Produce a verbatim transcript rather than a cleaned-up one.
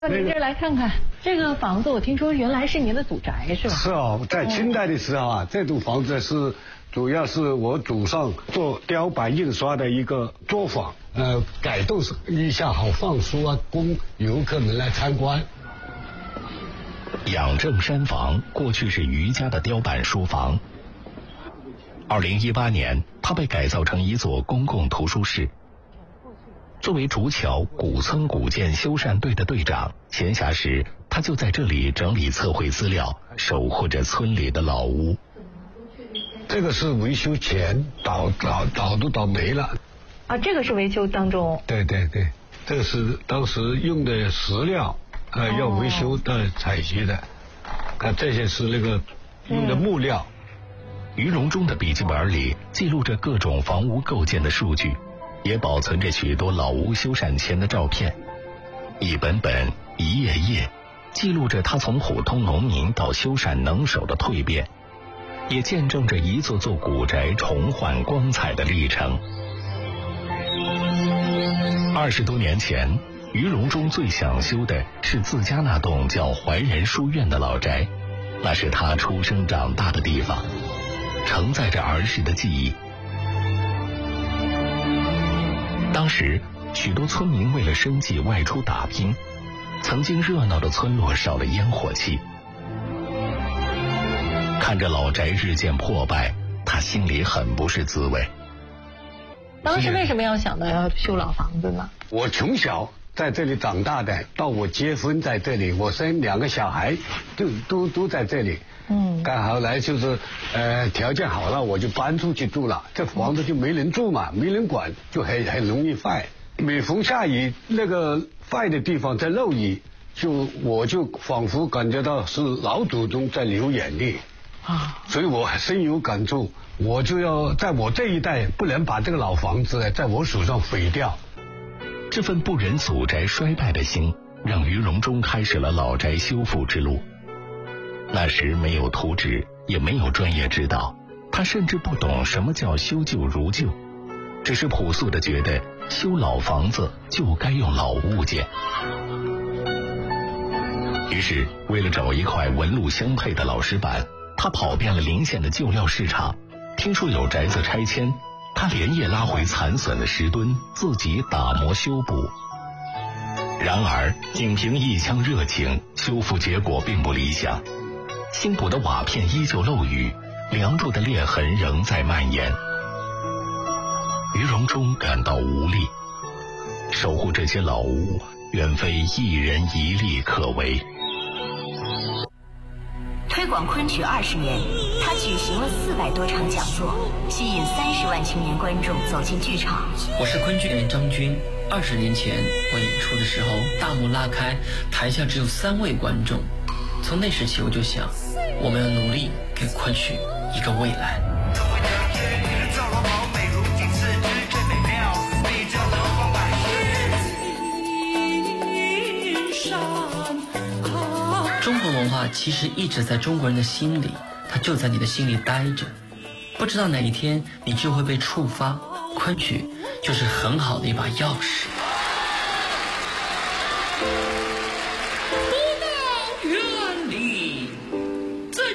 那您这来看看这个房子，我听说原来是您的祖宅是吧？ 是哦，在清代的时候啊，这栋房子是主要是我祖上做雕版印刷的一个作坊，呃，改动一下好放书啊，供游客们来参观。 养正山房过去是余家的雕版书房，二零一八年，它被改造成一座公共图书室。作为竹桥古村古建修缮队的队长，闲暇时他就在这里整理测绘资料，守护着村里的老屋。 这个是维修前倒倒倒都倒没了。 啊，这个是维修当中。 对对对，这个是当时用的石料，呃，哦、要维修的采集的。啊，这些是那个用的木料。 余荣忠的笔记本里记录着各种房屋构建的数据。也保存着许多老屋修缮前的照片，一本本一页页记录着他从普通农民到修缮能手的蜕变，也见证着一座座古宅重焕光彩的历程。二十多年前，余荣忠最想修的是自家那栋叫怀仁书院的老宅，那是他出生长大的地方，承载着儿时的记忆。当时，许多村民为了生计外出打拼，曾经热闹的村落少了烟火气。看着老宅日渐破败，他心里很不是滋味。 当时为什么要想到要修老房子呢？ 我从小在这里长大的，到我结婚在这里，我生两个小孩，就都都在这里。嗯，刚好来就是呃条件好了，我就搬出去住了。这房子就没人住嘛，没人管，就很很容易坏。每逢下雨，那个坏的地方在漏雨，就我就仿佛感觉到是老祖宗在流眼泪啊，所以我深有感触。我就要在我这一代不能把这个老房子在我手上毁掉。 这份不忍祖宅衰败的心，让余荣忠开始了老宅修复之路。那时没有图纸，也没有专业指导，他甚至不懂什么叫修旧如旧，只是朴素的觉得修老房子就该用老物件。于是为了找一块纹路相配的老石板，他跑遍了临县的旧料市场，听说有宅子拆迁，他连夜拉回残损的石墩，自己打磨修补。然而仅凭一腔热情，修复结果并不理想。新补的瓦片依旧漏雨，梁柱的裂痕仍在蔓延。余荣忠感到无力，守护这些老屋远非一人一力可为。 推广昆曲二十年，他举行了四百多场讲座，吸引三十万青年观众走进剧场。 我是昆剧演员张军。二十年前我演出的时候，大幕拉开，台下只有三位观众。从那时起，我就想，我们要努力给昆曲一个未来。中国文化其实一直在中国人的心里，它就在你的心里待着，不知道哪一天你就会被触发。昆曲就是很好的一把钥匙。